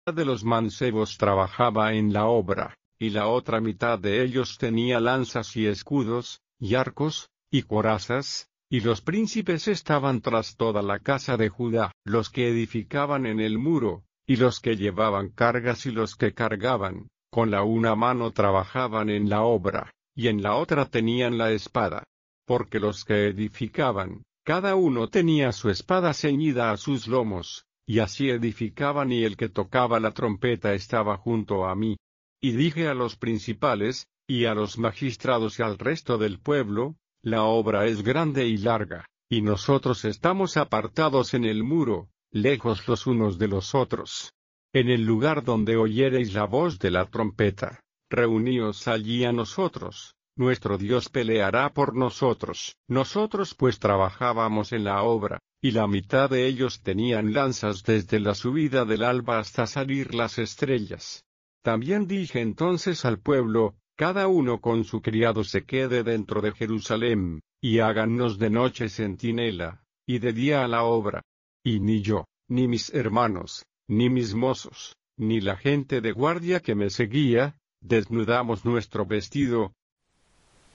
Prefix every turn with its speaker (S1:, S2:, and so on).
S1: de los mancebos trabajaba en la obra, y la otra mitad de ellos tenía lanzas y escudos, y arcos, y corazas, y los príncipes estaban tras toda la casa de Judá, los que edificaban en el muro, y los que llevaban cargas y los que cargaban, con la una mano trabajaban en la obra, y en la otra tenían la espada. Porque los que edificaban, cada uno tenía su espada ceñida a sus lomos, y así edificaban, y el que tocaba la trompeta estaba junto a mí. Y dije a los principales, y a los magistrados y al resto del pueblo: la obra es grande y larga, y nosotros estamos apartados en el muro, lejos los unos de los otros. En el lugar donde oyereis la voz de la trompeta, reuníos allí a nosotros. Nuestro Dios peleará por nosotros. Nosotros pues trabajábamos en la obra, y la mitad de ellos tenían lanzas desde la subida del alba hasta salir las estrellas. También dije entonces al pueblo: cada uno con su criado se quede dentro de Jerusalén, y hágannos de noche centinela, y de día a la obra. Y ni yo, ni mis hermanos, ni mis mozos, ni la gente de guardia que me seguía, desnudamos nuestro vestido,